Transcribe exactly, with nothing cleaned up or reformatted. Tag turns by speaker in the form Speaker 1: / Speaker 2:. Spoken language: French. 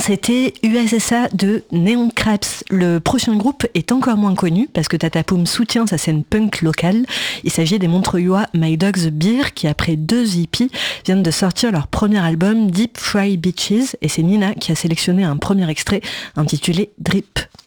Speaker 1: c'était U S S A de Neon Craps. Le prochain groupe est encore moins connu parce que Tatapoum soutient sa scène punk locale. Il s'agit des Montreuillois My Dog's Beer qui, après deux E P, viennent de sortir leur premier album Deep Fry Beaches, et c'est Nina qui a sélectionné un premier extrait intitulé Drip.